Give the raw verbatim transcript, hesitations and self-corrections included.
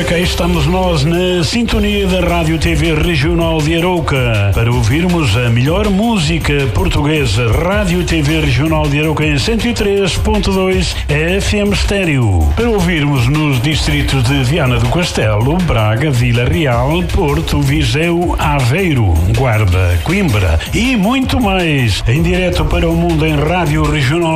ora cá estamos nós na sintonia da Rádio T V Regional de Arouca para ouvirmos a melhor música portuguesa. Rádio T V Regional de Arouca em cento e três ponto dois F M Estéreo. Para ouvirmos nos distritos de Viana do Castelo, Braga, Vila Real, Porto, Viseu, Aveiro, Guarda, Coimbra e muito mais. Em direto para o mundo em Rádio Regional